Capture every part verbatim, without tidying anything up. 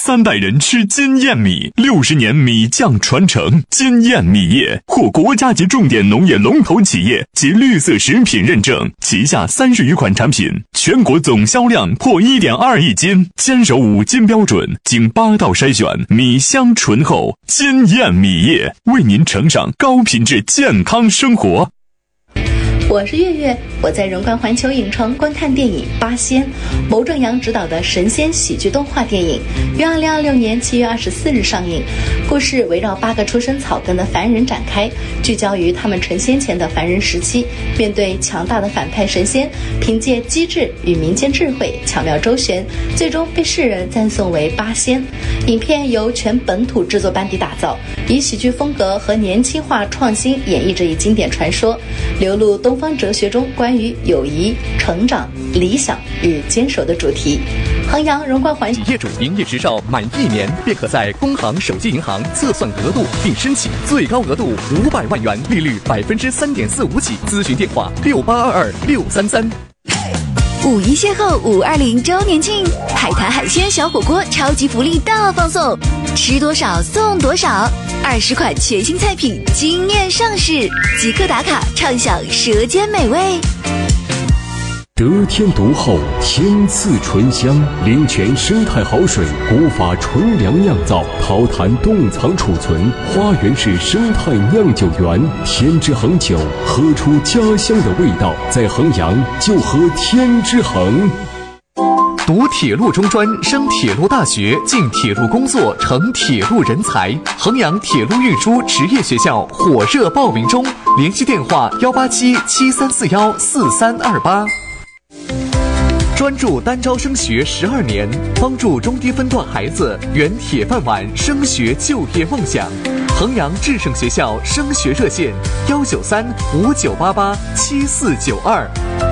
三代人吃金燕米，六十年米酱传承。金燕米业获国家级重点农业龙头企业及绿色食品认证，旗下三十余款产品，全国总销量破 一点二亿斤，坚守五金标准，经八道筛选，米香醇厚。金燕米业为您呈上高品质健康生活。 我是月月，我在荣观环球影城观看电影《八仙》，牟正阳执导的神仙喜剧动画电影，于二零二六年七月二十四日上映。故事围绕八个出身草根的凡人展开，聚焦于他们成仙前的凡人时期，面对强大的反派神仙，凭借机智与民间智慧巧妙周旋，最终被世人赞颂为八仙。影片由全本土制作班底打造，以喜剧风格和年轻化创新演绎这一经典传说，流露东方哲学中关于友谊、成长、理想与坚守的主题。衡阳荣冠环企业主营业执照满一年，便可在工行手机银行测算额度并申请，最高额度五百万元，利率百分之三点四五起。咨询电话六八二二六三三。 五一邂逅五二零周年庆，海滩海鲜小火锅超级福利大放送，吃多少送多少，二十款全新菜品惊艳上市，即刻打卡畅享舌尖美味。 得天独厚，天赐醇香，灵泉生态好水，古法纯粮酿造，桃坛冻藏储存，花园式生态酿酒园，天之恒酒，喝出家乡的味道，在衡阳就喝天之恒。 读铁路中专，升铁路大学，进铁路工作，成铁路人才。衡阳铁路运输职业学校火热报名中，联系电话幺八七七三四幺四三二八。专注单招升学十二年，帮助中低分段孩子圆铁饭碗升学就业梦想。衡阳智胜学校升学热线幺九三五九八八七四九二。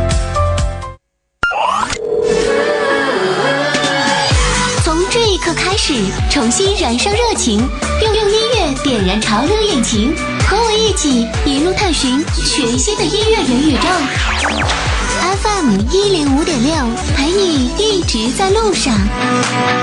从这一刻开始，重新燃烧热情，用用音乐点燃潮流引擎，和我一起一路探寻全新的音乐元宇宙。F M 一零五点六，陪你一直在路上。